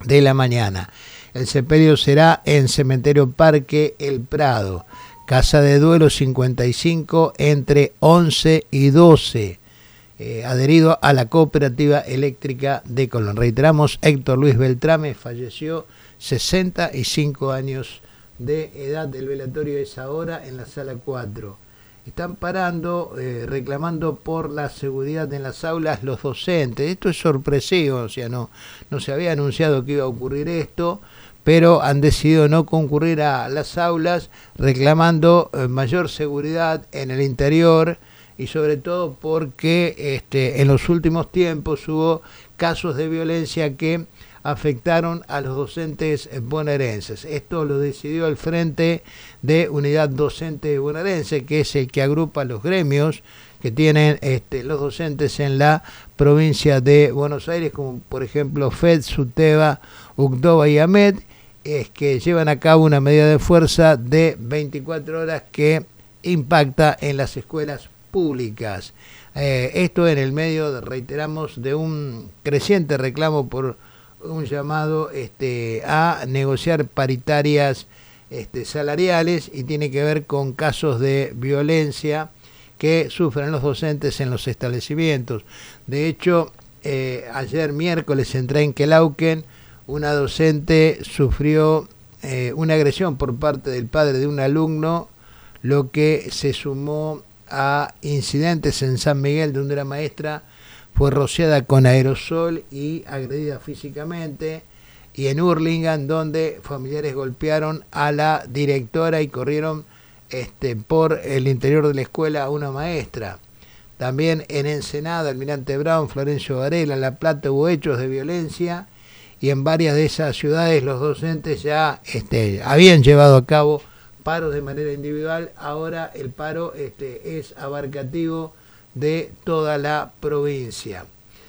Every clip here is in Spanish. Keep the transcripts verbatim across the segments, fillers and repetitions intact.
de la mañana. El sepelio será en Cementerio Parque El Prado, Casa de Duelo cincuenta y cinco, entre once y doce. Eh, adherido a la Cooperativa Eléctrica de Colón. Reiteramos, Héctor Luis Beltrame falleció, sesenta y cinco años de edad. El velatorio es ahora en la sala cuatro. Están parando, eh, reclamando por la seguridad en las aulas los docentes. Esto es sorpresivo, o sea, no, no se había anunciado que iba a ocurrir esto, pero han decidido no concurrir a las aulas, reclamando eh, mayor seguridad en el interior, y sobre todo porque este, en los últimos tiempos hubo casos de violencia que afectaron a los docentes bonaerenses. Esto lo decidió el Frente de Unidad Docente Bonaerense, que es el que agrupa los gremios que tienen este, los docentes en la provincia de Buenos Aires, como por ejemplo F E D, SUTEBA, UCDOBA y AMED, es que llevan a cabo una medida de fuerza de veinticuatro horas que impacta en las escuelas públicas. Eh, esto en el medio, reiteramos, de un creciente reclamo por un llamado este, a negociar paritarias este, salariales, y tiene que ver con casos de violencia que sufren los docentes en los establecimientos. De hecho, eh, ayer miércoles en Trenquelauquen, una docente sufrió eh, una agresión por parte del padre de un alumno, lo que se sumó a incidentes en San Miguel, donde una maestra fue rociada con aerosol y agredida físicamente, y en Hurlingham, donde familiares golpearon a la directora y corrieron este, por el interior de la escuela a una maestra. También en Ensenada, Almirante Brown, Florencio Varela, La Plata, hubo hechos de violencia, y en varias de esas ciudades los docentes ya este, habían llevado a cabo paros de manera individual. Ahora el paro este, es abarcativo de toda la provincia.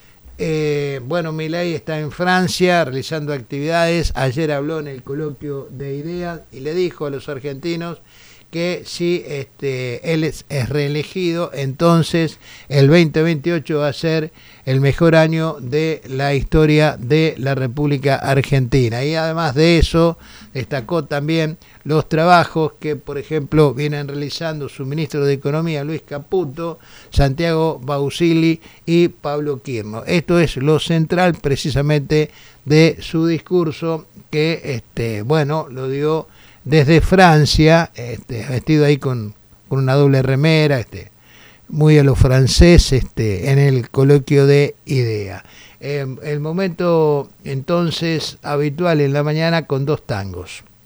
Eh, bueno, Milei está en Francia realizando actividades. Ayer habló en el coloquio de ideas y le dijo a los argentinos que si este, él es, es reelegido, entonces el veinte veintiocho va a ser el mejor año de la historia de la República Argentina. Y además de eso, destacó también los trabajos que, por ejemplo, vienen realizando su ministro de Economía, Luis Caputo, Santiago Bausili y Pablo Quirno. Esto es lo central precisamente de su discurso, que, este, bueno, lo dio desde Francia, este, vestido ahí con, con una doble remera, este, muy a lo francés, este, en el coloquio de idea. Eh, el momento entonces habitual en la mañana con dos tangos.